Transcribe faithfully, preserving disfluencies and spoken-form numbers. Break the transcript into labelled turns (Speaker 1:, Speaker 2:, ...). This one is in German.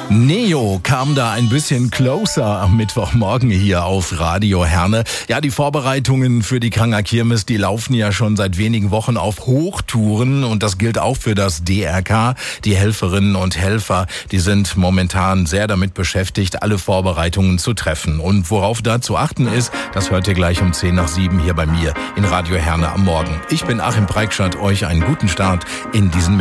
Speaker 1: Neo kam da ein bisschen closer am Mittwochmorgen hier auf Radio Herne. Ja, die Vorbereitungen für die Kranger Kirmes, die laufen ja schon seit wenigen Wochen auf Hochtouren und das gilt auch für das D R K. Die Helferinnen und Helfer, die sind momentan sehr damit beschäftigt, alle Vorbereitungen zu treffen. Und worauf da zu achten ist, das hört ihr gleich um zehn nach sieben hier bei mir in Radio Herne am Morgen. Ich bin Achim Preikschat, euch einen guten Start in diesen